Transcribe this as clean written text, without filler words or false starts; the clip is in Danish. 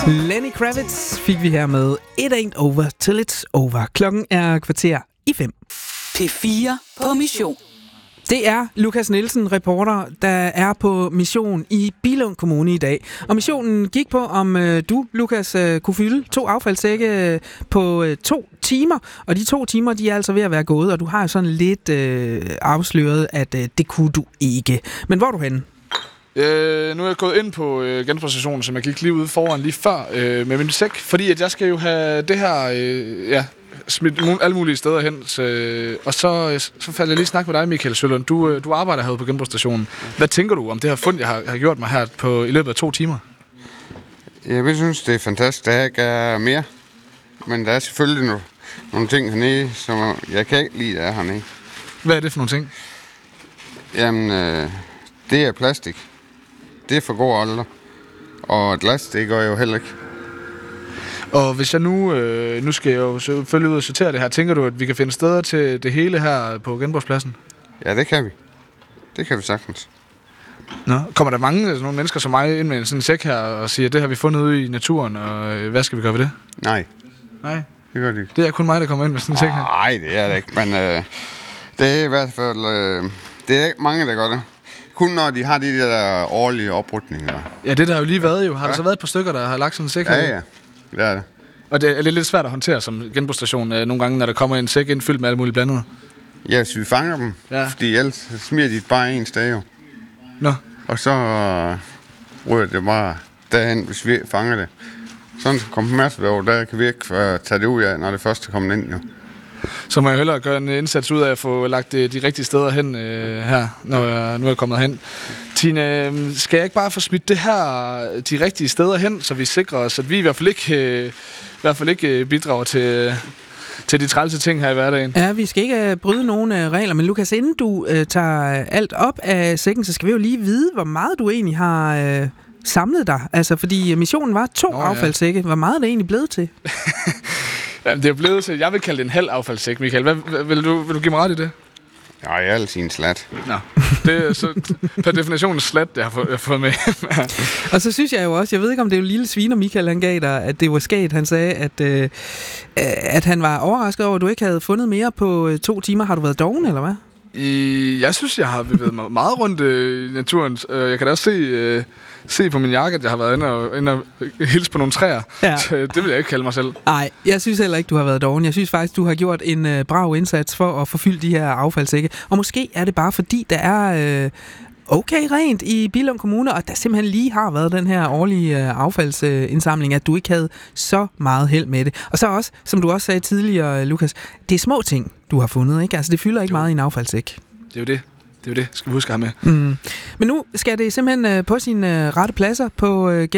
Lenny Kravitz fik vi her med It Ain't Over Till It's Over. Klokken er 4:45. P4 på mission. Det er Lukas Nielsen, reporter, der er på mission i Billund Kommune i dag. Og missionen gik på, om du, Lukas, kunne fylde 2 affaldssække på 2 timer. Og de 2 timer, de er altså ved at være gået, og du har sådan lidt afsløret, at det kunne du ikke. Men hvor er du henne? Nu er jeg gået ind på genbrugsstationen, som jeg gik lige ude foran lige før med min sæk, fordi at jeg skal jo have det her smidt alle mulige steder hen. Og så faldt jeg lige snak med dig, Michael Sølund. Du arbejder herude på genbrugsstationen. Hvad tænker du om det her fund, jeg har gjort mig her i løbet af 2 timer? Jeg synes, det er fantastisk. Der ikke er mere. Men der er selvfølgelig nogle ting hernede, som jeg kan ikke lide, der er hernede. Hvad er det for nogle ting? Jamen, det er plastik. Det forgår aldrig. Og glas, det gør jeg jo heller ikke. Og hvis jeg nu skal jeg jo selvfølgelig ud og sortere det her, tænker du, at vi kan finde steder til det hele her på genbrugspladsen? Ja, det kan vi. Det kan vi sagtens. Nå, kommer der mange sådan nogle mennesker som mig ind med sådan en sæk her og siger, at det har vi fundet ude i naturen, og hvad skal vi gøre ved det? Nej. Nej? Det gør det ikke. Det er kun mig, der kommer ind med sådan en sæk her? Nej, det er det ikke. Men det er i hvert fald... det er ikke mange, der gør det. Kun når de har de der årlige oprydninger. Ja, det der har jo lige været jo. Har der så været et par stykker, der har lagt sådan en sæk her? Ja. Det er det. Og det er lidt svært at håndtere som genbrugsstation nogle gange, når der kommer en sæk ind fyldt med alle mulige blandede. Ja, hvis vi fanger dem. Ja. Fordi ellers smider de bare en sted jo. Nå. Og så ryger det bare derhen, hvis vi fanger det. Sådan kommer masser over, der kan vi ikke tage det ud af, når det første kommer ind jo. Så må jeg hellere gøre en indsats ud af at få lagt de rigtige steder hen her, når jeg nu er kommet hen. Tine, skal jeg ikke bare få smidt det her de rigtige steder hen, så vi sikrer os, at vi i hvert fald ikke bidrager til de trælse ting her i hverdagen? Ja, vi skal ikke bryde nogen regler, men Lukas, inden du tager alt op af sækken, så skal vi jo lige vide, hvor meget du egentlig har samlet dig. Altså, fordi missionen var 2 affaldssække. Hvor meget er det egentlig blevet til? Ja, det er blevet til, jeg vil kalde det en halv affaldssæk, Michael. Vil du give mig ret i det? Ja, jeg er altid en slat. Nå, det er så per definition en slat, jeg har fået med. Og så synes jeg jo også, jeg ved ikke om det er jo lille sviner Michael, han gav dig, at det var sket. Han sagde, at han var overrasket over, at du ikke havde fundet mere på 2 timer. Har du været doven, eller hvad? Jeg synes, jeg har bevæget mig meget rundt i naturen. Jeg kan da også se på min jakke, at jeg har været inde og hilse på nogle træer. Ja. Det vil jeg ikke kalde mig selv. Nej, jeg synes heller ikke, du har været doven. Jeg synes faktisk, du har gjort en brav indsats for at forfylde de her affaldssække. Og måske er det bare fordi, der er okay rent i Billund Kommune, og der simpelthen lige har været den her årlige affaldsindsamling, at du ikke havde så meget held med det. Og så også, som du også sagde tidligere, Lukas, det er små ting, du har fundet, ikke? Altså, det fylder ikke meget i en affaldssæk. Det er jo det. Det skal vi huske at have med. Men nu skal det simpelthen på sine rette pladser på